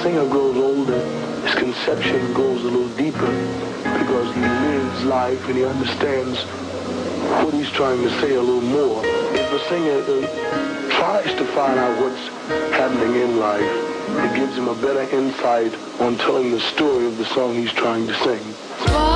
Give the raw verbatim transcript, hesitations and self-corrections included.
singer grows older, his conception goes a little deeper because he lives life and he understands what he's trying to say a little more. If a singer uh, tries to find out what's happening in life, it gives him a better insight on telling the story of the song he's trying to sing.